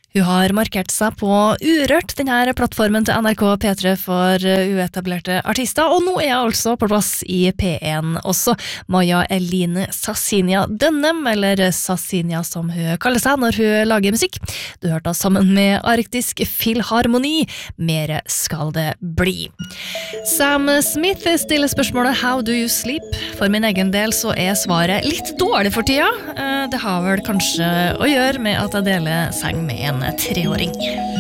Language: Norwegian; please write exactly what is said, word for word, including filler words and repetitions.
Hun har markert seg på Urørt, denne plattformen til N R K P tre for uetablerte artister, og nå er jeg altså på plass i P en også. Maja Eline Sassinia Dønnem, eller Sassinia som hun kaller seg når hun lager musikk. Du hørte sammen med Arktisk Filharmoni. Mere skal det bli. Sam Smith stiller spørsmålet How do you sleep? For min egen del så er svaret litt dårlig for tida. Det har vel kanskje å gjøre med at jeg deler seng med en treåring.